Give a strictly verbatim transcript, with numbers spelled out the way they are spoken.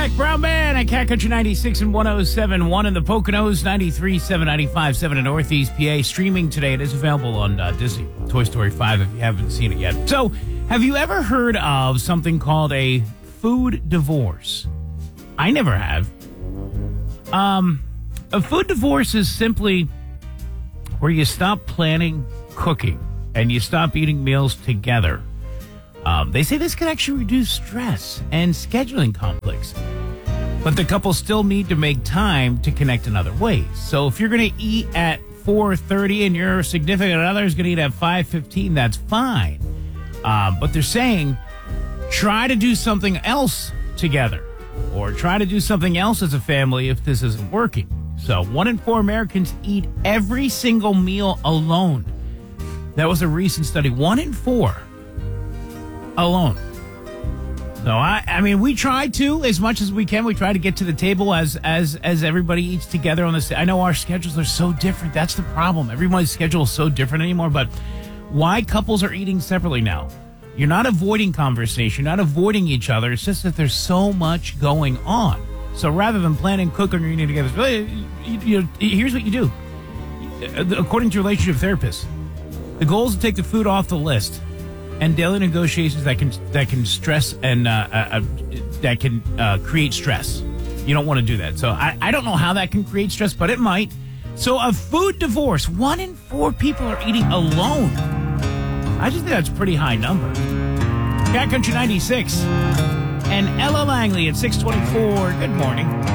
Zac Brown Band at Cat Country ninety-six and one oh seven point one in the Poconos, ninety-three point seven, ninety-five point seven in Northeast P A. Streaming today. It is available on uh, Disney, Toy Story five, if you haven't seen it yet. So, have you ever heard of something called a food divorce? I never have. Um, a food divorce is simply where you stop planning cooking and you stop eating meals together. Um, they say this can actually reduce stress and scheduling conflicts. But the couple still need to make time to connect in other ways. So if you're going to eat at four thirty and your significant other is going to eat at five fifteen, that's fine. Um, but they're saying try to do something else together or try to do something else as a family if this isn't working. So one in four Americans eat every single meal alone. That was a recent study. One in four. Alone. So I, I mean, we try to as much as we can. We try to get to the table as as as everybody eats together on this. I know our schedules are so different. That's the problem. Everybody's schedule is so different anymore. But why couples are eating separately now? You're not avoiding conversation, you're not avoiding each other. It's just that there's so much going on. So rather than planning, cooking, or eating together, you, you know, here's what you do. According to relationship therapists, the goal is to take the food off the list. And daily negotiations that can that can stress and uh, uh, that can uh, create stress. You don't want to do that. So I, I don't know how that can create stress, but it might. So a food divorce, one in four people are eating alone. I just think that's a pretty high number. Cat Country ninety-six and Ella Langley at six twenty-four. Good morning.